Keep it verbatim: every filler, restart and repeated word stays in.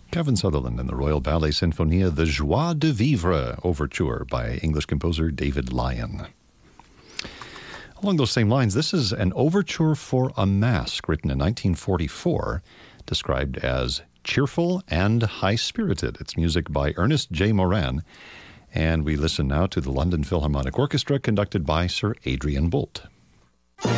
Kevin Sutherland and the Royal Ballet Sinfonia, the Joie de Vivre Overture by English composer David Lyon. Along those same lines, this is an overture for a masque written in nineteen forty-four, described as cheerful and high-spirited. It's music by Ernest J. Moran, and we listen now to the London Philharmonic Orchestra conducted by Sir Adrian Boult.